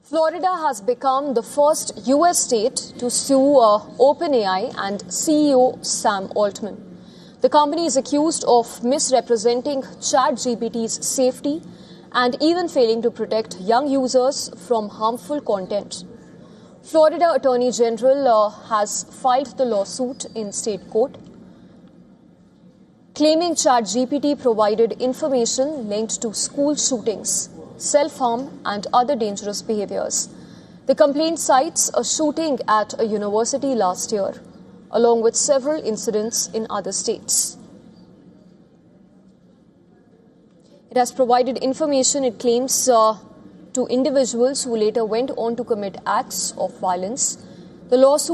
Florida has become the first U.S. state to sue OpenAI and CEO Sam Altman. The company is accused of misrepresenting ChatGPT's safety and even failing to protect young users from harmful content. Florida Attorney General has filed the lawsuit in state court, claiming ChatGPT provided information linked to school shootings, self-harm and other dangerous behaviors. The complaint cites a shooting at a university last year, along with several incidents in other states. It has provided information, it claims, to individuals who later went on to commit acts of violence. The lawsuit